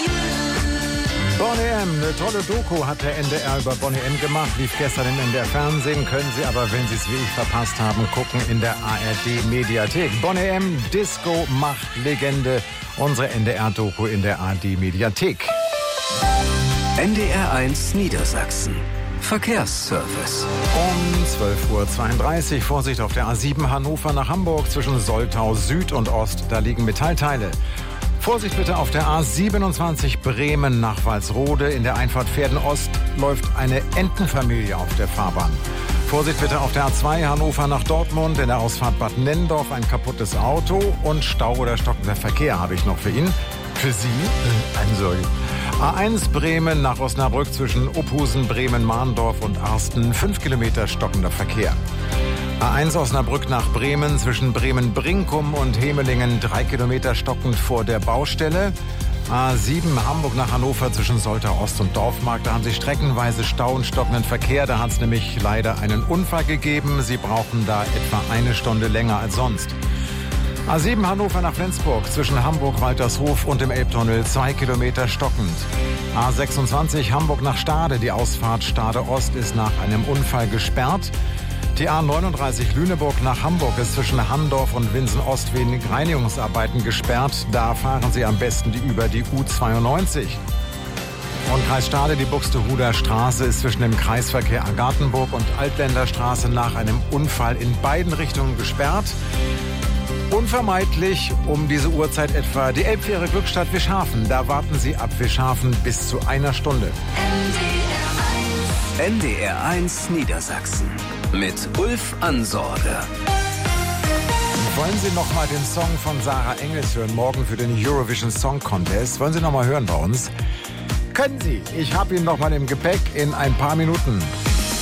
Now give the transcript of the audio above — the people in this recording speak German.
Boney M., eine tolle Doku hat der NDR über Boney M. gemacht, lief gestern im NDR Fernsehen, können Sie aber, wenn Sie es wie ich verpasst haben, gucken in der ARD Mediathek. Boney M., Disco, Macht, Legende, unsere NDR-Doku in der ARD Mediathek. NDR 1 Niedersachsen. Verkehrsservice. Um 12.32 Uhr, Vorsicht auf der A7 Hannover nach Hamburg zwischen Soltau Süd und Ost, da liegen Metallteile. Vorsicht bitte auf der A27 Bremen nach Walsrode. In der Einfahrt Verden Ost läuft eine Entenfamilie auf der Fahrbahn. Vorsicht bitte auf der A2 Hannover nach Dortmund. In der Ausfahrt Bad Nennendorf ein kaputtes Auto und Stau oder stockender Verkehr habe ich noch für ihn. Für Sie? Eine Sorge. A1 Bremen nach Osnabrück zwischen Uphusen, Bremen, Mahndorf und Arsten. 5 Kilometer stockender Verkehr. A1 Osnabrück nach Bremen zwischen Bremen-Brinkum und Hemelingen 3 Kilometer stockend vor der Baustelle. A7 Hamburg nach Hannover zwischen Soltau Ost und Dorfmarkt. Da haben Sie streckenweise Stau und stockenden Verkehr. Da hat es nämlich leider einen Unfall gegeben. Sie brauchen da etwa eine Stunde länger als sonst. A7 Hannover nach Flensburg zwischen Hamburg, Waltershof und dem Elbtunnel 2 Kilometer stockend. A26 Hamburg nach Stade. Die Ausfahrt Stade Ost ist nach einem Unfall gesperrt. Die A39 Lüneburg nach Hamburg ist zwischen Handorf und Winsen-Ost wegen Reinigungsarbeiten gesperrt. Da fahren Sie am besten über die U92. Und Kreis Stade, die Buxtehuder Straße ist zwischen dem Kreisverkehr Agartenburg und Altländerstraße nach einem Unfall in beiden Richtungen gesperrt. Unvermeidlich um diese Uhrzeit etwa die Elbfähre Glückstadt Wischhafen. Da warten Sie ab Wischhafen bis zu einer Stunde. NDR 1 Niedersachsen mit Ulf Ansorge. Wollen Sie noch mal den Song von Sarah Engels hören, morgen für den Eurovision Song Contest? Wollen Sie noch mal hören bei uns? Können Sie. Ich habe ihn noch mal im Gepäck in ein paar Minuten.